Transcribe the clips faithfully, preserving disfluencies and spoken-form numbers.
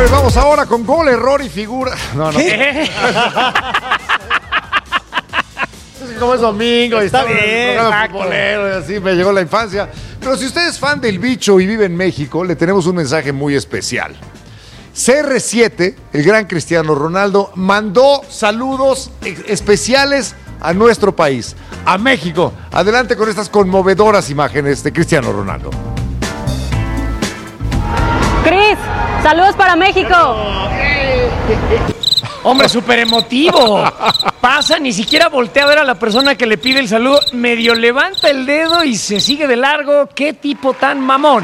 Bueno, vamos ahora con gol, error y figura. No, no. ¿Qué? Como es domingo y Está está bien, futbolero y así me llegó la infancia. Pero si usted es fan del bicho y vive en México, le tenemos un mensaje muy especial. C R siete, el gran Cristiano Ronaldo, mandó saludos especiales a nuestro país, a México. Adelante con estas conmovedoras imágenes de Cristiano Ronaldo. Cris, saludos para México. Hombre, súper emotivo. Pasa, ni siquiera voltea a ver a la persona que le pide el saludo. Medio levanta el dedo y se sigue de largo. ¿Qué tipo tan mamón?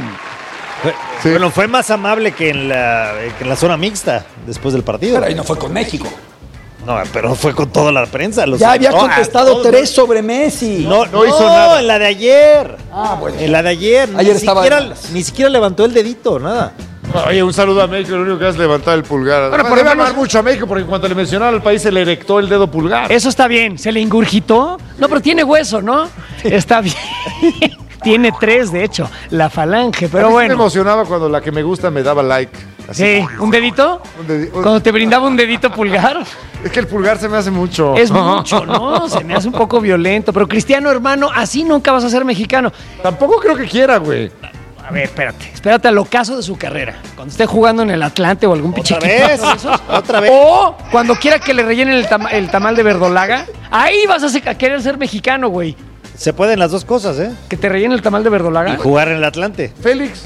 Sí. Bueno, fue más amable que en, la, que en la zona mixta después del partido. Pero ahí no fue con México. No, pero fue con toda la prensa. Los ya había no, contestado tres sobre Messi. No, no, no hizo nada. En la de ayer. Ah, bueno. En la de ayer. Ayer ni estaba siquiera, ni siquiera levantó el dedito, nada. Oye, un saludo a México, lo único que hace es levantar el pulgar. Bueno, Bueno, por debe ejemplo, amar mucho a México porque cuando le mencionaron al país se le erectó el dedo pulgar. Eso está bien. ¿Se le ingurgitó? No, pero tiene hueso, ¿no? Está bien. Tiene tres, de hecho, la falange, pero a mí bueno. sí me emocionaba cuando la que me gusta me daba like. Así. Sí, ¿un dedito? Un dedi- un- Cuando te brindaba un dedito pulgar. Es que el pulgar se me hace mucho. Es mucho, ¿no? Se me hace un poco violento. Pero Cristiano, hermano, así nunca vas a ser mexicano. Tampoco creo que quiera, güey. A ver, espérate. Espérate al ocaso de su carrera. Cuando esté jugando en el Atlante o algún pinche ¿Otra equipo vez? de esos. ¿Otra vez? O cuando quiera que le rellenen el, tama- el tamal de verdolaga. Ahí vas a, se- a querer ser mexicano, güey. Se pueden las dos cosas, ¿eh? Que te rellenen el tamal de verdolaga. Y jugar en el Atlante. Félix.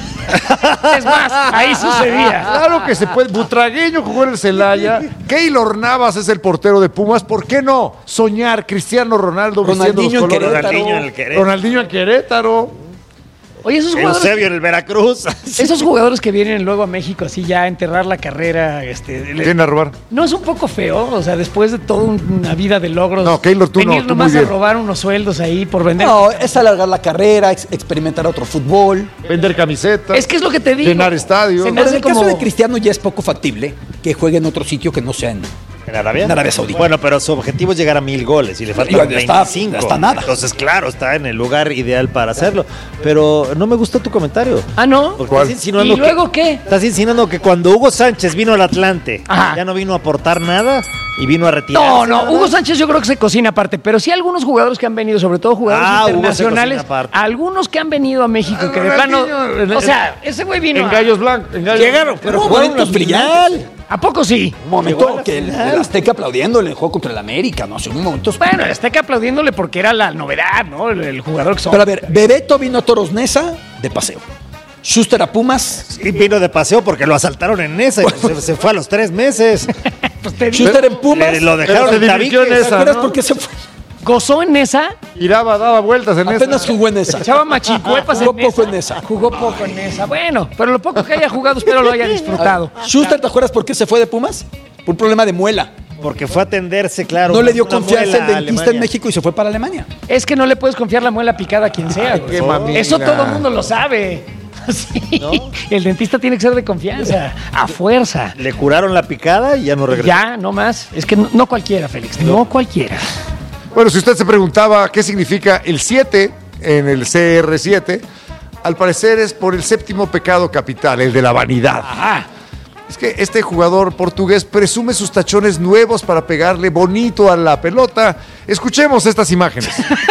Es más, ahí sucedía. Claro que se puede. Butragueño jugó en el Celaya. Keylor Navas es el portero de Pumas. ¿Por qué no soñar Cristiano Ronaldo vistiendo los Ronaldinho en colores? Querétaro. Ronaldinho en el Querétaro. Ronaldinho en Querétaro. Oye, esos jugadores, Eusebio en el Veracruz. esos jugadores que vienen luego a México así ya a enterrar la carrera, este, le- Vienen a robar. ¿no es un poco feo? O sea, después de toda una vida de logros, No, Keylor, tú no, venir tú nomás muy a bien. robar unos sueldos ahí por vender. No, es alargar la carrera, ex- experimentar otro fútbol. Vender camisetas. Es que es lo que te digo. Llenar estadios. Se me Pero en hace el caso como- de Cristiano ya es poco factible que juegue en otro sitio que no sea en... ¿En Arabia? En Arabia Saudita. Bueno, pero su objetivo es llegar a mil goles y le faltan Digo, está- veinticinco. está nada. Entonces, claro, está en el lugar ideal para hacerlo. Pero no me gustó tu comentario. Ah, ¿no? Porque ¿Cuál? estás insinuando ¿Y luego que, qué? Estás insinuando que cuando Hugo Sánchez vino al Atlante, Ajá. ya no vino a aportar nada y vino a retirarse. No, no, nada. Hugo Sánchez yo creo que se cocina aparte, pero sí algunos jugadores que han venido, sobre todo jugadores Ah, Hugo se internacionales, cocina aparte. algunos que han venido a México que de plano, Ronaldinho, o sea, ese güey vino En a- Gallos Blancos. En Gallos Llegaron, pero Hubo jugaron momentos una final. brillantes. ¿A poco sí? Un momento Llegó a la que el, final. el Azteca aplaudiéndole el juego contra el América, no sé, un momento... Bueno, el Azteca aplaudiéndole porque era la novedad, ¿no? El, el jugador que son. Pero a ver, Bebeto vino a Toros Neza de paseo. Schuster a Pumas. Y vino de paseo porque lo asaltaron en esa y se, se fue a los tres meses. Pues te digo, Schuster en Pumas. Le- lo dejaron Pero se en divirtió en tabiques. esa, ¿Te acuerdas ¿no? por qué se fue? gozó en esa, Giraba, daba vueltas en Apenas esa. jugó en esa. echaba machicuepas Jugó en poco esa. en esa. Jugó poco en esa. Bueno, pero lo poco que haya jugado espero lo haya disfrutado. Schuster, ¿te acuerdas por qué se fue de Pumas? Por un problema de muela. Porque fue a atenderse, claro. No le dio una confianza muela el a dentista en Alemania. México y se fue para Alemania. Es que no le puedes confiar la muela picada a quien sea. güey. qué mamila. Eso todo el mundo lo sabe. Sí. El dentista tiene que ser de confianza, a fuerza. Le curaron la picada y ya no regresó. Ya, no más. Es que no, no cualquiera, Félix, no cualquiera. Bueno, si usted se preguntaba qué significa el siete en el C R siete, al parecer es por el séptimo pecado capital, el de la vanidad. Ajá. Es que este jugador portugués presume sus tachones nuevos para pegarle bonito a la pelota. Escuchemos estas imágenes.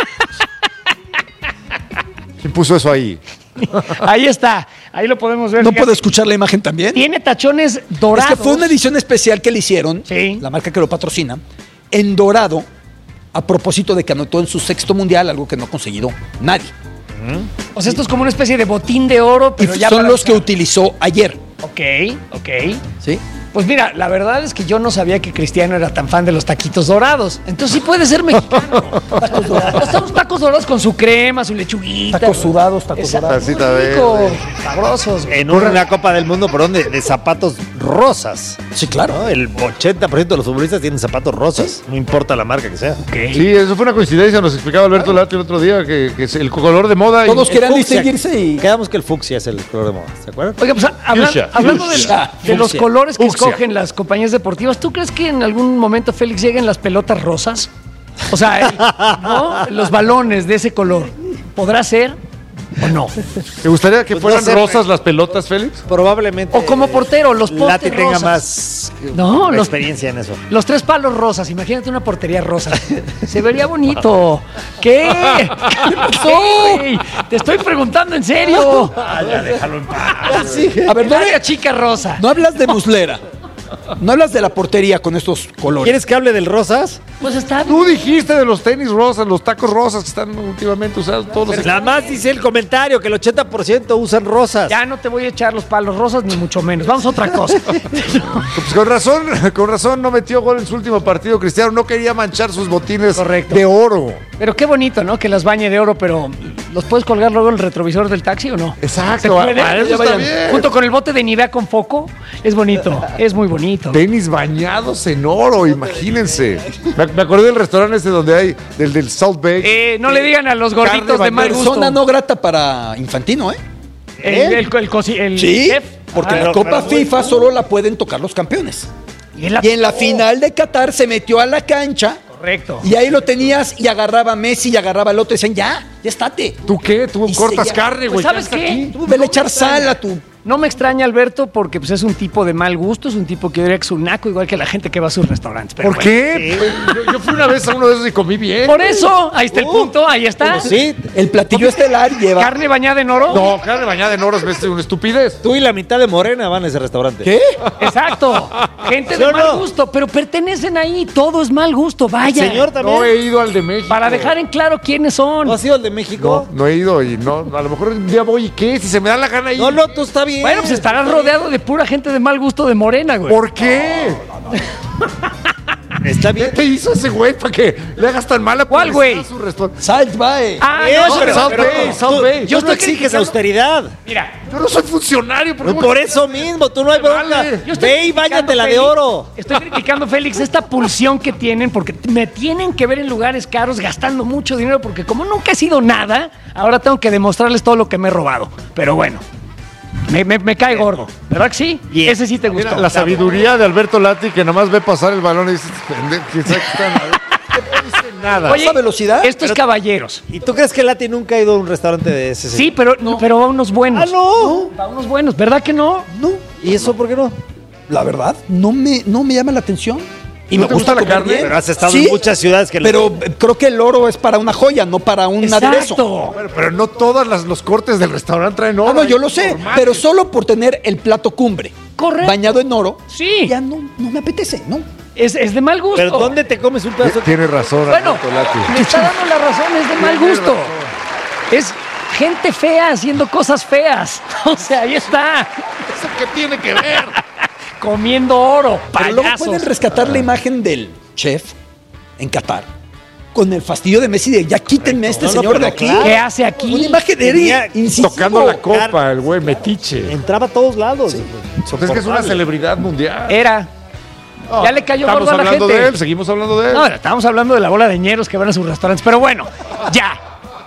¿Quién puso eso ahí? Ahí está, ahí lo podemos ver. ¿No fíjate. puedo escuchar la imagen también? Tiene tachones dorados. Es que fue una edición especial que le hicieron, Sí. la marca que lo patrocina, en dorado, a propósito de que anotó en su sexto mundial algo que no ha conseguido nadie. O sea, esto es como una especie de botín de oro, pero y ya son para los que usar. utilizó ayer. Ok, ok. ¿Sí? Pues mira, la verdad es que yo no sabía que Cristiano era tan fan de los taquitos dorados. Entonces sí puede ser mexicano. Tacos dorados. Son los tacos dorados con su crema, su lechuguita. Tacos sudados, tacos Exacto, dorados. Tacita muy rico, verde. sabrosos. En una Copa del Mundo, ¿por dónde? De zapatos rosas. Sí, claro. ¿No? El ochenta por ciento de los futbolistas tienen zapatos rosas. No importa la marca que sea. Ok. Sí, eso fue una coincidencia, nos explicaba Alberto Lati el otro día, que, que es el color de moda. y- Todos querían Fucsia. distinguirse y... Quedamos que el fucsia es el color de moda, ¿se acuerdan? Oiga, pues habla- Fucsia. hablando de, Fucsia. de los Fucsia. colores que Fucsia. escogen las compañías deportivas, ¿tú crees que en algún momento, Félix, lleguen las pelotas rosas? O sea, el- ¿no? Los balones de ese color. ¿Podrá ser? ¿O no? ¿Te gustaría que Pues fueran no sé, rosas las pelotas, Félix? Probablemente. O como portero, los postes Lati tenga rosas. más No, los- experiencia en eso. Los tres palos rosas, imagínate una portería rosa. Se vería bonito. ¿Qué? ¿Qué pasó? güey? Te estoy preguntando en serio. A ver, no, Área chica rosa. no hablas de Muslera. No hablas de la portería con estos colores. ¿Quieres que hable del Rosas? Pues está Tú dijiste de los tenis rosas, los tacos rosas que están últimamente usados todos los... Nada más dice el comentario que el ochenta por ciento usan rosas. Ya no te voy a echar los palos rosas, ni mucho menos. Vamos a otra cosa. Pues con razón, con razón no metió gol en su último partido. Cristiano no quería manchar sus botines Correcto. de oro. Pero qué bonito, ¿no? Que las bañe de oro, pero ¿los puedes colgar luego en el retrovisor del taxi o no? Exacto, ¿Se puede? ah, eso Ya está vayan. bien. Junto con el bote de Nivea con foco. Es bonito, es muy bonito. Tenis bañados en oro, imagínense. Me, me acordé del restaurante ese donde hay, del del Salt Bay. Eh, no le digan a los gorditos Carne de mal gusto. Persona no grata para Infantino, ¿eh? El, el, el, cosi- el Sí, chef. porque Ah, la Copa pero, FIFA solo la pueden tocar los campeones. y en la- Y en la final de Qatar se metió a la cancha Correcto. y ahí lo tenías y agarraba a Messi y agarraba al otro y decían, ya, ya estate. ¿Tú qué? Tú Y cortas seguía. carne, güey. Pues, ¿sabes ya está qué? aquí. Tú vele a echar sal a tu... No me extraña, Alberto, porque pues, es un tipo de mal gusto, es un tipo que yo diría que es un naco, igual que la gente que va a sus restaurantes. Pero ¿Por bueno. qué? Yo, yo fui una vez a uno de esos y comí bien. Por eso, ahí está el punto, ahí está. Sí, El platillo estelar lleva... Carne bañada en oro. No, carne bañada en oro es una estupidez. tú y la mitad de Morena van a ese restaurante. ¿Qué? Exacto. Gente ¿Sí de o mal no? gusto, pero pertenecen ahí, todo es mal gusto, vaya. Señor, también. No he ido al de México. Para dejar en claro quiénes son. ¿No has ido al de México? No, no he ido y no, a lo mejor un día voy y qué, si se me da la gana ir. No, no, tú está bien. Bueno, pues estarás rodeado de pura gente de mal gusto de Morena, güey. ¿Por qué? Está ¿Qué bien. te hizo ese güey para que le hagas tan mala ¿Cuál, güey? publicidad a su restaurante? Salt Bae. Ah, Eso, no, pero, Salt pero- Bay, Salt tú, Bay. yo Yo no estoy exiges criticando- austeridad. Mira, Yo no soy funcionario, ¿por qué? Por eso mismo, tú no hay bronca. Vale. yo estoy Ve y criticando, báñate la de Félix, oro. Estoy criticando, Félix, esta pulsión que tienen, porque me tienen que ver en lugares caros gastando mucho dinero, porque como nunca he sido nada, ahora tengo que demostrarles todo lo que me he robado. Pero bueno, me, me- me cae gordo. ¿Verdad que sí? Bien. Ese sí te gustó. Mira, la sabiduría de Alberto Lati que nomás ve pasar el balón y dice, pendejo, ¿quién sabe qué están? No dice nada. Oye, ¿Esa velocidad? estos caballeros. ¿Y tú crees que Lati nunca ha ido a un restaurante de ese? Sí, pero, pero a unos buenos. Ah, no. A unos buenos, ¿verdad que no? No, ¿Y eso por qué no? la verdad, no me, no me llama la atención. Y ¿No me te gusta la comer carne? bien. Pero has estado en muchas ciudades que lo- Pero eh, creo que el oro es para una joya, no para un aderezo. Exacto. Bueno, pero no todos las- los cortes del restaurante traen oro. Ah, no, yo hay lo sé, normales. pero solo por tener el plato cumbre Correcto. bañado en oro, Sí. ya no, no me apetece, ¿no? Es, es de mal gusto. ¿Pero dónde te comes un pedazo? Tiene razón, Bueno, Alberto Lati. me está dando la razón, es de mal Tiene gusto. razón. Es gente fea haciendo cosas feas. O sea, ahí está. ¿Eso qué tiene que ver? Comiendo oro, Pero luego payasos. pueden rescatar la imagen del chef en Qatar con el fastidio de Messi de ya quítenme a este No, no, señor pero de aquí. claro. ¿Qué hace aquí? Una imagen de Tenía- incisivo. Tocando la copa, el güey, metiche. Entraba a todos lados. Pues es que es una celebridad mundial. Era. Ya le cayó Estamos gordo a la hablando gente. de él, seguimos hablando de él. No, estábamos hablando de la bola de ñeros que van a sus restaurantes. Pero bueno, ya.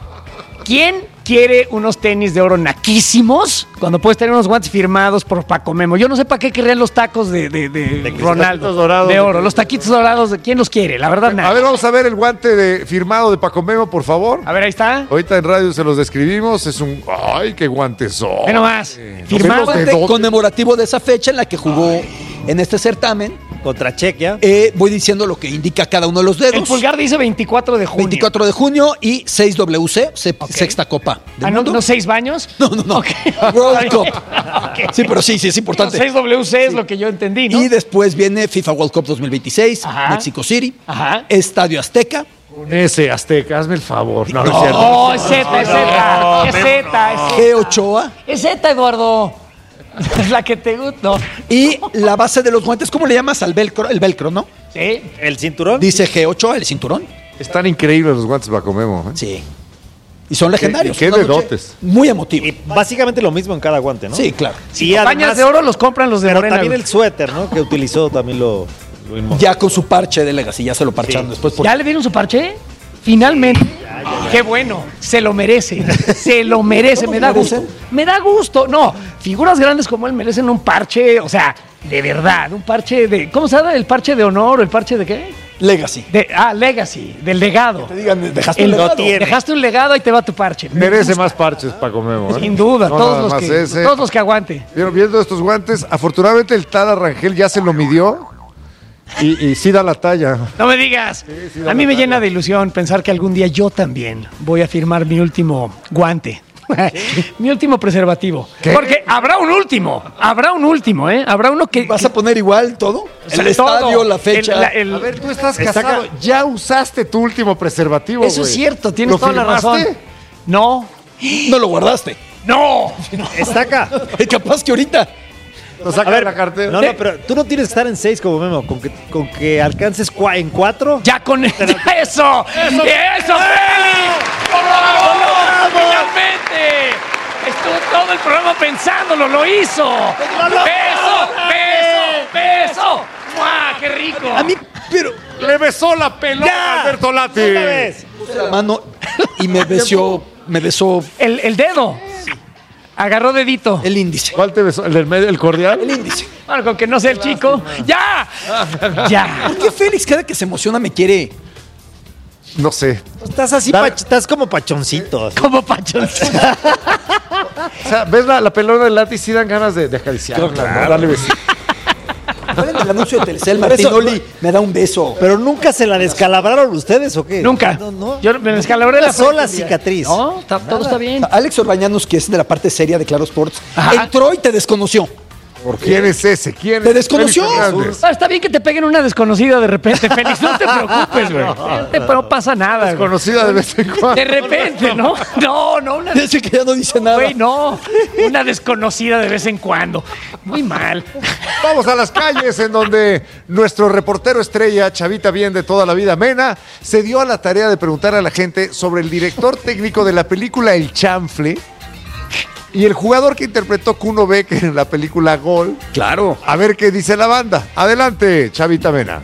¿Quién quiere unos tenis de oro naquísimos cuando puedes tener unos guantes firmados por Paco Memo? Yo no sé para qué querrían los tacos de, de, de taquitos Ronaldo. dorados. De oro. Los taquitos dorados, ¿de quién los quiere? La verdad, nada. A ver, vamos a ver el guante de, firmado de Paco Memo, por favor. A ver, ahí está. Ahorita en radio se los describimos. Es un. ¡Ay, qué guantes son! Ve nomás. Eh, Firmado. no sé los Guante dedos. conmemorativo de esa fecha en la que jugó en este certamen. Contra Chequia. Eh, voy diciendo lo que indica cada uno de los dedos. El pulgar dice veinticuatro de junio. veinticuatro de junio y seis W C, se- sexta Copa del Ah, ¿no, Mundo. ¿no seis baños? No, no, no. Ok. World Cup. Ok. Sí, pero sí, sí, es importante. seis W C es lo que yo entendí, ¿no? Y después viene FIFA World Cup dos mil veintiséis, Ajá. Mexico City, Ajá. Estadio Azteca. Con ese Azteca, hazme el favor. No, no, es cierto. Oh, es Z, es Z. Es Z, es G. Ochoa Es Z, Eduardo. Es la que te gusta. y la base de los guantes, ¿cómo le llamas al velcro? El velcro, ¿no? Sí. ¿El cinturón? Dice G. Ochoa, el cinturón. Están increíbles los guantes de Paco Memo. ¿eh? Sí. Y son legendarios. qué Una noche dedotes. Muy emotivo. Y básicamente lo mismo en cada guante, ¿no? Sí, claro. Y Pañas de oro los compran los de Pero Morena. también güey. el suéter, ¿no? Que utilizó también lo, lo inmó. Ya con su parche de Legacy, ya se lo parcharon Sí. después. Por... ¿Ya le dieron su parche? Finalmente. Qué bueno. Se lo merece. Se lo merece. ¿Cómo Me da merece? gusto. Me da gusto. No, figuras grandes como él merecen un parche, o sea, de verdad, un parche de. ¿Cómo se llama? ¿El parche de honor o el parche de qué? Legacy. De, ah, legacy, del legado. Te digan, dejaste El- un legado. Dejaste un legado y te va tu parche. Merece más parches, Paco Memo. ¿eh? Sin duda, No todos, nada los más que, ese. todos los que aguante. Vieron, viendo estos guantes, afortunadamente el Tada Rangel ya se lo midió y, y sí da la talla. No me digas. sí, da A mí la me talla. llena de ilusión pensar que algún día yo también voy a firmar mi último guante. Mi último preservativo. ¿Qué? Porque habrá un último. Habrá un último, ¿eh? Habrá uno que. ¿Vas a poner igual todo? o sea, El todo. estadio, la fecha. El- la- el- A ver, tú estás Está casado, acá. ya usaste tu último preservativo, Eso güey. es cierto, tienes ¿Lo toda la firmaste? razón. No. No lo guardaste. ¡No! Está acá. Es capaz que ahorita. Lo sacas A ver, de la cartera. no, no, pero tú no tienes que estar en seis como Memo. Con que, con que alcances cua- en cuatro. ¡Ya con ya eso! ¡Eso, Félix! ¡Bravo! ¡Finalmente! Estuvo todo el programa pensándolo, lo hizo. ¡Beso! ¡Beso! ¡Beso! ¡Mua! ¡Qué rico! A mí, pero Le besó la pelota ¡Ya! a Alberto Lati. Una vez. puse la mano y me besó, me besó El, el dedo. Agarró dedito. el índice. ¿Cuál te besó? ¿El del medio, el cordial? El índice. Bueno, con que no sea el chico. ¡Ya! ¡Ya! ¿Por qué Félix cada que se emociona me quiere? No sé. Estás así, Dale. pach- estás como pachoncito. así. Como pachoncito. O sea, ves la, la pelota del Lati y sí dan ganas de, de acariciarla, ¿no? Darle besito. ¿Cuál es el anuncio de Telcel? Martinoli me da un beso. Pero nunca se la descalabraron ustedes o qué? Nunca. No, no. Yo me descalabré Una la sola frente. cicatriz. No, está- todo está bien. Alex Orbañanos, que es de la parte seria de Claro Sports, Ajá. entró y te desconoció. ¿Quién es ese? ¿Quién Te es? desconoció. Félix Fernández. Ah, está bien que te peguen una desconocida de repente, Félix. No te preocupes, güey. No, te- no pasa nada, güey. Conocida de vez en cuando. De repente, ¿no? No, no, una Dice que ya no dice nada. Güey, no. Una desconocida de vez en cuando. Muy mal. Vamos a las calles en donde nuestro reportero estrella, Chavita Bien de toda la vida, Mena, se dio a la tarea de preguntar a la gente sobre el director técnico de la película El Chanfle y el jugador que interpretó Kuno Becker en la película Gol. Claro. A ver qué dice la banda. Adelante, Chavita Mena.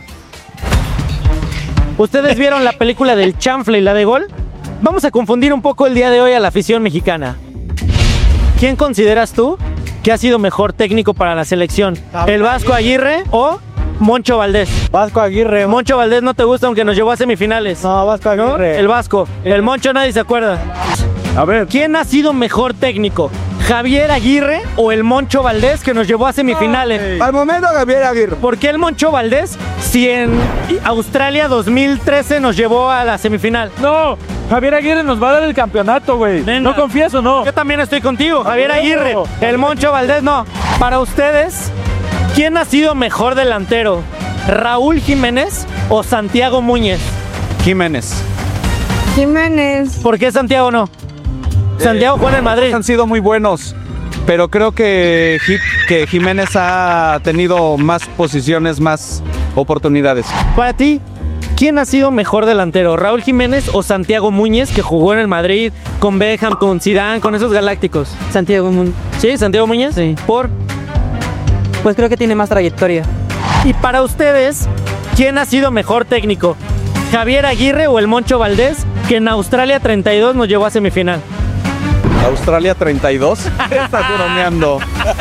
¿Ustedes vieron la película del chanfle y la de Gol? Vamos a confundir un poco el día de hoy a la afición mexicana. ¿Quién consideras tú que ha sido mejor técnico para la selección? ¿El Vasco Aguirre o Moncho Valdés? Vasco Aguirre. Moncho Valdés no te gusta aunque nos llevó a semifinales. No, Vasco Aguirre. El Vasco. El Moncho nadie se acuerda. A ver. ¿Quién ha sido mejor técnico? ¿Javier Aguirre o el Moncho Valdés que nos llevó a semifinales? Al momento Javier Aguirre. ¿Por qué el Moncho Valdés si en Australia dos mil trece nos llevó a la semifinal? No, Javier Aguirre nos va a dar el campeonato, güey. Venga. ¿No confías o no? Yo también estoy contigo, Javier Bueno. Aguirre. El Moncho Valdés no. Para ustedes, ¿quién ha sido mejor delantero? ¿Raúl Jiménez o Santiago Muñez? Jiménez. Jiménez. ¿Por qué Santiago no? Santiago juega en Madrid. Han sido muy buenos, pero creo que, Ji- que Jiménez ha tenido más posiciones, más oportunidades. Para ti, ¿quién ha sido mejor delantero? ¿Raúl Jiménez o Santiago Muñez, que jugó en el Madrid con Beckham, con Zidane, con esos galácticos? Santiago Muñoz. ¿Sí? ¿Santiago Muñez? Sí. ¿Por? Pues creo que tiene más trayectoria. Y para ustedes, ¿quién ha sido mejor técnico? ¿Javier Aguirre o el Moncho Valdés, que en Australia treinta y dos nos llevó a semifinal? Australia treinta y dos. Estás bromeando.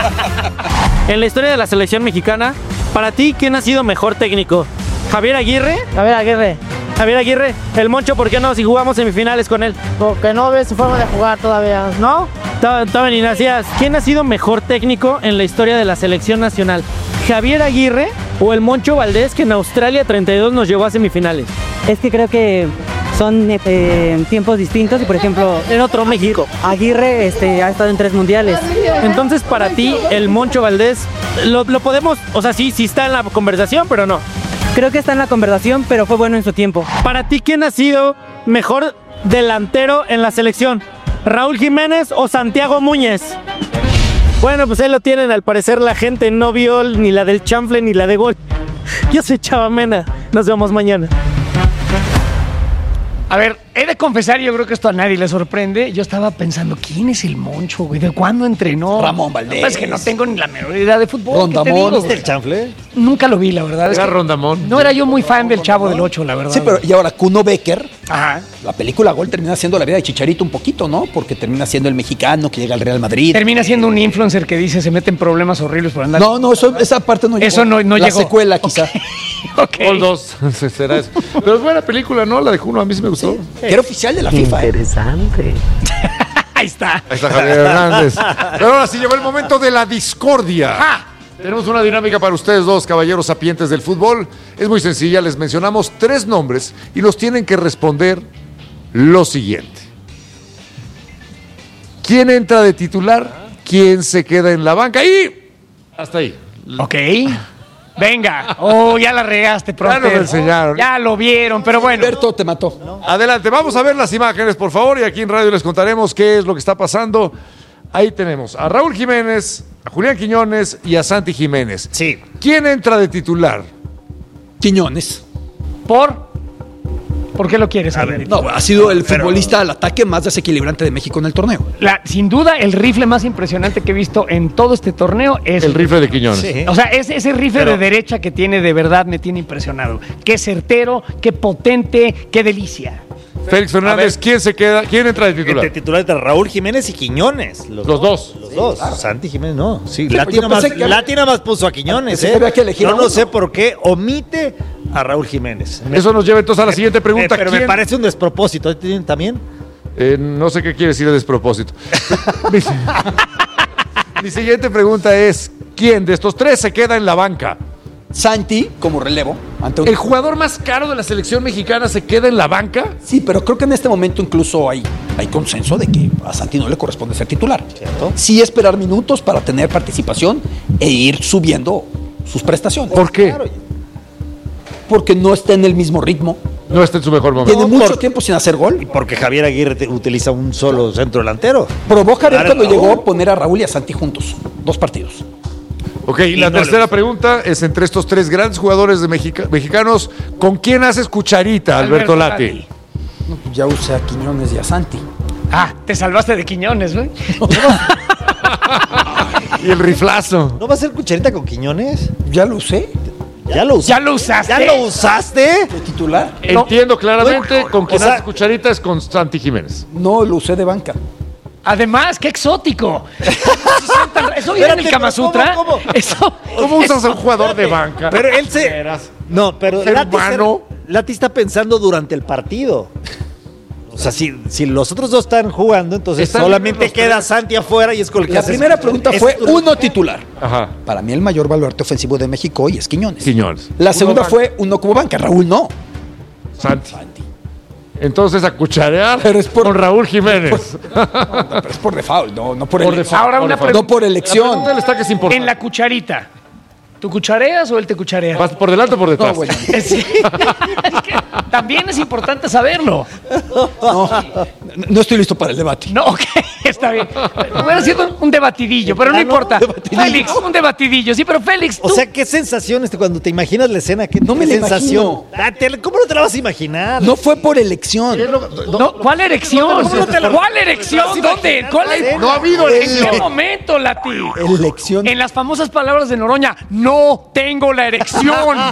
En la historia de la selección mexicana, para ti, ¿quién ha sido mejor técnico? ¿Javier Aguirre? Javier Aguirre. Javier Aguirre. El Moncho, ¿por qué no? Si jugamos semifinales con él. Porque no ves su forma de jugar todavía. ¿No? Todavía ni nacías. ¿Quién ha sido mejor técnico en la historia de la selección nacional? ¿Javier Aguirre o el Moncho Valdés, que en Australia treinta y dos nos llevó a semifinales? Es que creo que son eh, tiempos distintos y por ejemplo En otro México. Aguirre este, ha estado en tres mundiales. Entonces, para ti, el Moncho Valdés, lo, lo podemos, o sea, sí, sí está en la conversación, pero no. Creo que está en la conversación, pero fue bueno en su tiempo. Para ti, ¿quién ha sido mejor delantero en la selección? ¿Raúl Jiménez o Santiago Muñez? Bueno, pues ahí lo tienen. Al parecer la gente no vio ni la del chanfle ni la de Gol. Yo soy Chava Mena. Nos vemos mañana. A ver, he de confesar, yo creo que esto a nadie le sorprende. Yo estaba pensando, ¿quién es el Moncho, güey? ¿De cuándo entrenó? Ramón Valdés. No, es que no tengo ni la menor idea de fútbol. ¿qué te Rondamón. digo, ¿Viste güey? el chanfle? nunca lo vi, la verdad. Es Era que Rondamón. no era yo muy fan del Chavo del Ocho, la verdad. Sí, pero y ahora Kuno Becker, Ajá. la película Gol termina siendo la vida de Chicharito un poquito, ¿no? Porque termina siendo el mexicano que llega al Real Madrid. Termina siendo un influencer que dice se meten problemas horribles por andar. No, no, eso, esa parte no llegó. Eso no- no la llegó. secuela, quizá. Ok. Gol dos. Será eso. Pero es buena película, ¿no? La de Juno, a mí sí me gustó. Que era oficial de la FIFA. ¿eh? Ahí está. Ahí está Javier Hernández. Pero ahora sí llegó el momento de la discordia. Ah. Tenemos una dinámica para ustedes dos, caballeros sapientes del fútbol. Es muy sencilla, les mencionamos tres nombres y nos tienen que responder lo siguiente. ¿Quién entra de titular? ¿Quién se queda en la banca? Y hasta ahí. Ok. Venga. Oh, ya la regaste, profe. Ya nos lo enseñaron. Ya lo vieron, pero bueno. Alberto te mató. Adelante, vamos a ver las imágenes, por favor, y aquí en radio les contaremos qué es lo que está pasando. Ahí tenemos a Raúl Jiménez, a Julián Quiñones y a Santi Jiménez. Sí. ¿Quién entra de titular? Quiñones. ¿Por? ¿Por qué lo quieres, Alberto? No, ha sido el futbolista al ataque más desequilibrante de México en el torneo. La- sin duda, el rifle más impresionante que he visto en todo este torneo es... El rifle de Quiñones. Sí. O sea, ese, ese rifle Pero- de derecha que tiene de verdad me tiene impresionado. Qué certero, qué potente, qué delicia. Félix Fernández, A ver. ¿quién se queda? ¿Quién entra de titular? Entre titulares de Raúl Jiménez y Quiñones. Los dos. Los dos. Santi Jiménez no. Sí, Sí, Lati yo nada más, pensé que- Lati nada más puso a Quiñones, Pensé ¿eh? que había que elegir Yo a no uno. sé por qué omite a Raúl Jiménez. Eso nos lleva entonces a la siguiente pregunta. Eh, pero me ¿Quién? parece un despropósito. ¿Tienen también? Eh, no sé qué quiere decir de despropósito. mi, mi siguiente pregunta es, ¿quién de estos tres se queda en la banca? Santi, como relevo. Ante un... ¿El jugador más caro de la selección mexicana se queda en la banca? Sí, pero creo que en este momento incluso hay, hay consenso de que a Santi no le corresponde ser titular. ¿Cierto? Sí esperar minutos para tener participación e ir subiendo sus prestaciones. ¿Por qué? Porque no está en el mismo ritmo. No está en su mejor momento. Tiene mucho por- tiempo sin hacer gol. Porque Javier Aguirre te- utiliza un solo centro delantero. Probó Javier Claro, cuando Raúl. llegó a poner a Raúl y a Santi juntos. Dos partidos. Ok, y la no le tercera gustó. pregunta es entre estos tres grandes jugadores de Mexica- mexicanos, ¿con quién haces cucharita, Alberto, Lati? No, pues ya usé a Quiñones y a Santi. Ah, te salvaste de Quiñones, güey. Y el riflazo. ¿No va a ser cucharita con Quiñones? Ya lo usé. ¿Ya lo usaste? ¿Ya lo usaste? ¿Ya lo usaste? De titular. Entiendo claramente, con quien o sea- haces cucharita es con Santi Jiménez. No, lo usé de banca. Además, qué exótico. ¿Eso viene en el Espérate, Kama pero ¿cómo, Sutra? cómo? Eso. ¿Cómo usas a un jugador de banca? Pero él se... Veras. No, pero Ser Lati, humano. se- Lati está pensando durante el partido. O sea, si, si los otros dos están jugando, entonces Están solamente los queda tres. Santi afuera y es con el que La haces- primera pregunta es fue tu- uno titular. Ajá. Para mí el mayor baluarte ofensivo de México hoy es Quiñones. Quiñones. La Uno segunda banca. fue uno como banca. Raúl no. Santi. Entonces a cucharear Pero es por- con Raúl Jiménez. Pero es por default, no, no por, Por elección. default. Ahora por una default. No por La elección. pregunta del está que es importante. En la cucharita. ¿Tú cuchareas o él te cucharea? ¿Vas por delante o por detrás? No, bueno. Sí. Es que también es importante saberlo. No, no estoy listo para el debate. No, ok, está bien. Hubiera sido un, un debatidillo, pero no Ah, no, importa. un debatidillo. Félix, un debatidillo. Sí, pero Félix, O tú- sea, ¿qué sensación este, cuando te imaginas la escena? ¿Qué, No me qué la sensación? imagino. Ah, te- ¿Cómo no te la vas a imaginar? No fue por elección. No, ¿cuál erección? ¿Cómo no te la- ¿Cuál erección? ¿Dónde? ¿Cuál es? No ha habido ¿En elección. qué momento, Lati? Elección. En las famosas palabras de Noroña, no tengo la erección.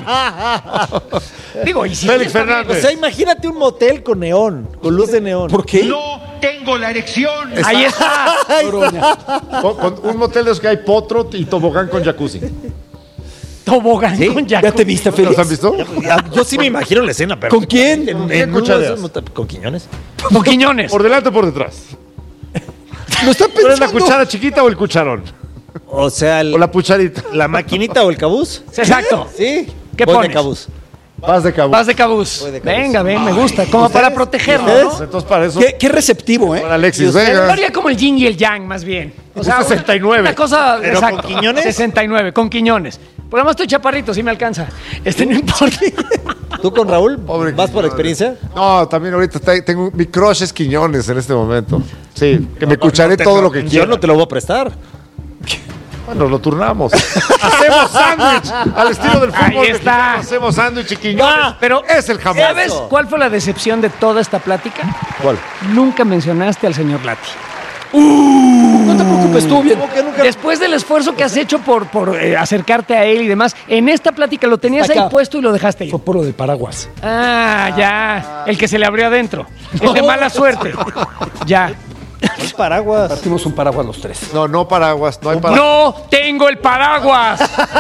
Digo, y si Félix O Fernández. sea, imagínate un motel con neón, con luz de neón. ¿Por qué? ahí está. Con, con un motel de esos que hay potro y tobogán con jacuzzi. Tobogán con ¿Ya jacuzzi. te viste, ¿Los Félix? han visto? Ya, yo sí me imagino la escena, pero. ¿Con quién? En, quién en uno de cuchareas? esos mota- ¿Con Quiñones? Con Quiñones. ¿Por delante o por detrás? Lo está ¿Tú eres la pensando. cuchara chiquita o el cucharón? O sea, el- ¿O la pucharita? la maquinita o el cabuz. Exacto. Sí. ¿Qué Voy de pones? cabuz. Vas de cabo. Vas de cabuz. Voy de cabuz. Venga, ven, me gusta. Como para protegerlo, ¿Ustedes? ¿no? Entonces para eso. Qué, qué receptivo, ¿eh? Con Alexis Yo Vega. haría como el yin y el yang, más bien. O sea, Un sesenta y nueve. Una, una cosa, ¿Pero exacto. con Quiñones? sesenta y nueve, con Quiñones. Por lo menos estoy chaparrito, sí me alcanza. Este no importa. ¿Tú con Raúl? Pobre ¿Vas por Quiñones. experiencia? No, también ahorita está- tengo mi crush es Quiñones en este momento. Sí, que me cucharé No te- todo no, lo que Yo quiera. no te lo voy a prestar. Bueno, lo turnamos. Hacemos sándwich al estilo del fútbol. Ahí está. mexicano. Hacemos sándwich y Quiñones. Ah, pero es el jamón. ¿Sabes cuál fue la decepción de toda esta plática? ¿Cuál? Nunca mencionaste al señor Lati. No te preocupes México estuvo bien. Después del esfuerzo que has hecho por, por eh, acercarte a él y demás, en esta plática lo tenías Acá. ahí puesto y lo dejaste ir. Fue por lo del paraguas. Ah, ya. El que se le abrió adentro. El de mala suerte. Ya. El paraguas. Partimos un paraguas los tres. No, no paraguas, no hay paraguas. ¡No tengo el paraguas!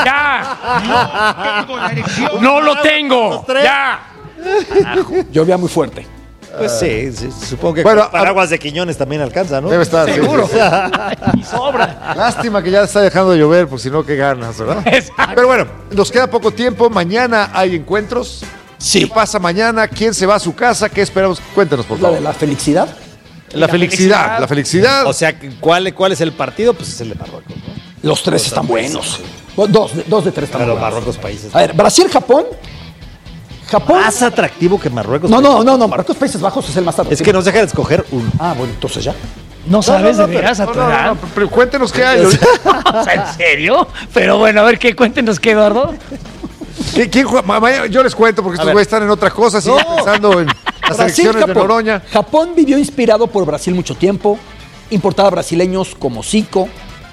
¡Ya! ¡No lo tengo! ¡Ya! Llovía muy fuerte. Pues sí, sí, supongo que Bueno, con paraguas de Quiñones también alcanza, ¿no? Debe estar. sí, Seguro. sí. Y sobra. Lástima que ya está dejando de llover, pues si no, qué ganas, ¿verdad? Exacto. Pero bueno, nos queda poco tiempo. Mañana hay encuentros. Sí. ¿Qué pasa mañana? ¿Quién se va a su casa? ¿Qué esperamos? Cuéntenos, por La favor. de la felicidad. La felicidad, la felicidad. O sea, ¿cuál, ¿cuál es el partido? Pues es el de Marruecos, ¿no? Los tres están buenos. Dos, de- dos de tres están Pero buenos. Marruecos, países. A ver, Brasil-Japón. Japón. Más atractivo que Marruecos. No, no, no, no. Marruecos, Países Bajos es el más atractivo. Es que nos dejan escoger uno. Ah, bueno, entonces ya. No sabes No, no, de no, veras a pero- tu no, no, edad. no, pero cuéntenos qué hay. ahorita. O sea, ¿en serio? Pero bueno, a ver, ¿qué? Cuéntenos qué, Eduardo. ¿Qui- ¿Quién juega? Ma- ma- Yo les cuento porque estos ver. güeyes están en otra cosa, siguen pensando en las elecciones de Noroña. Japón vivió inspirado por Brasil mucho tiempo, importaba brasileños como Zico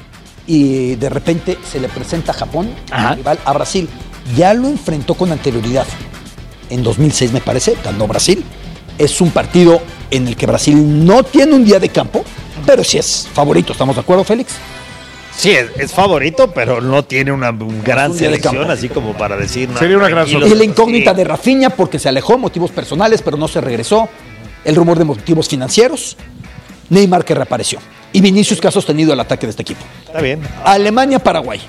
y de repente se le presenta a Japón, Ajá. rival a Brasil. Ya lo enfrentó con anterioridad. En dos mil seis me parece, ganó Brasil. Es un partido en el que Brasil no tiene un día de campo, pero sí es favorito. ¿Estamos de acuerdo, Félix? Sí, es, es favorito, pero no tiene una un gran Un día de selección, campo. así como para decir. no, Sería una gran tranquilos. Y la incógnita Sí. de Rafinha porque se alejó, motivos personales, pero no se regresó. El rumor de motivos financieros. Neymar que reapareció. Y Vinicius que ha sostenido el ataque de este equipo. Está bien. Alemania-Paraguay.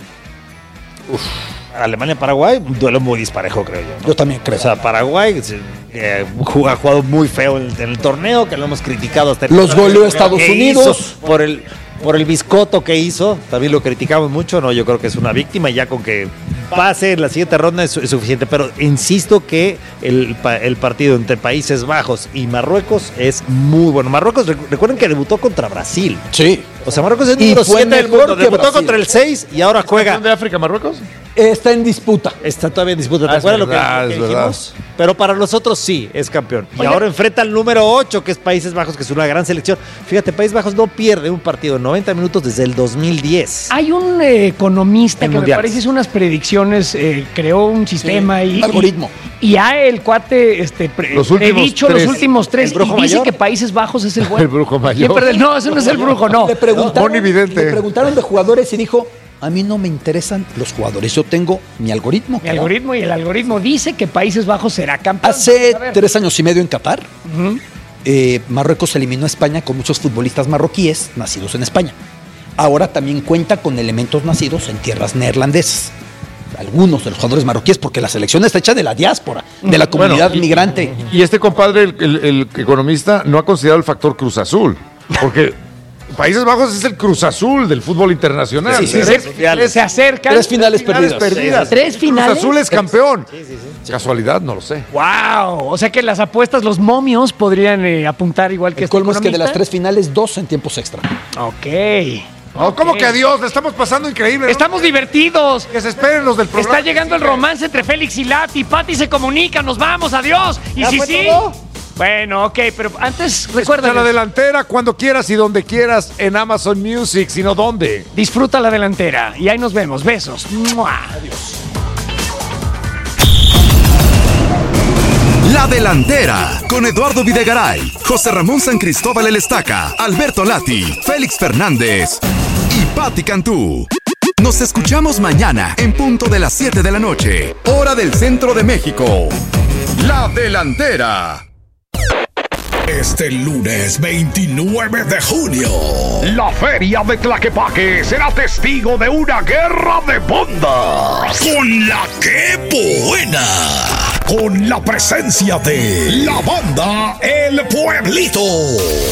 Alemania-Paraguay, un duelo muy disparejo, creo yo. ¿no? Yo también creo. O sea, Paraguay eh, ha jugado muy feo en el, en el torneo, que lo hemos criticado hasta el Los goleó Estados que Unidos. hizo por el por el biscoto que hizo, también lo criticamos mucho, no, yo creo que es una víctima y ya con que pase en la siguiente ronda es, es suficiente, pero insisto que el, pa- el partido entre Países Bajos y Marruecos es muy bueno. Marruecos, recu- recuerden que debutó contra Brasil. Sí. O sea, Marruecos es el Y número fue siete del mejor mundo. que Debutó Brasil. contra el seis y ahora juega. ¿De África, Marruecos? Está en disputa. Está todavía en disputa, ¿te Ah, es acuerdas lo que, verdad, lo que es verdad. dijimos? Pero para nosotros sí, es campeón. Y Oye. ahora enfrenta al número ocho, que es Países Bajos, que es una gran selección. Fíjate, Países Bajos no pierde un partido en noventa minutos desde el dos mil diez. Hay un eh, economista En que mundiales. me parece hizo unas predicciones, eh, creó un sistema Sí, y. un algoritmo. Y ya el cuate este, pre, Los últimos predicho tres. los últimos tres ¿El brujo y dice mayor? que Países Bajos es el bueno. El brujo mayor. ¿Quién pierde? No, ese no es el brujo, no. Le preguntaron, Moni Vidente. le preguntaron de jugadores y dijo, a mí no me interesan los jugadores, yo tengo mi algoritmo. Mi claro". algoritmo y el algoritmo dice que Países Bajos será campeón. Hace A ver. tres años y medio en Qatar, Ujú. eh, Marruecos eliminó a España con muchos futbolistas marroquíes nacidos en España. Ahora también cuenta con elementos nacidos en tierras neerlandesas. Algunos de los jugadores marroquíes, porque la selección está hecha de la diáspora, de la comunidad Bueno, y- migrante. Y este compadre, el, el- el economista, no ha considerado el factor Cruz Azul. Porque Países Bajos es el Cruz Azul del fútbol internacional. Sí, sí, Tres sí. finales- Se acercan. Tres finales finales perdidas. perdidas. Tres finales. Cruz Azul es campeón. Casualidad, no lo sé. ¡Wow! O sea que las apuestas, los momios podrían eh, apuntar igual que El este colmo es que de las economista. tres finales, dos en tiempos extra. Ok. No, ¿cómo Ok. que adiós? Le estamos pasando increíble. ¿no? Estamos divertidos. Que se esperen los del programa. Está llegando el romance entre Félix y Lati. Pati se comunica, nos vamos, adiós. Y ¿Ya si fue sí. todo? Bueno, ok, pero antes Escucha recuerda. la delantera cuando quieras y donde quieras en Amazon Music, sino dónde. Disfruta la delantera. Y ahí nos vemos. Besos. ¡Mua! La Delantera, con Eduardo Videgaray, José Ramón San Cristóbal El Estaca, Alberto Lati, Félix Fernández y Patti Cantú. Nos escuchamos mañana en punto de las siete de la noche, hora del centro de México. La Delantera. Este lunes veintinueve de junio, la Feria de Tlaquepaque será testigo de una guerra de bandas. Con la que buena. Con la presencia de la banda El Pueblito.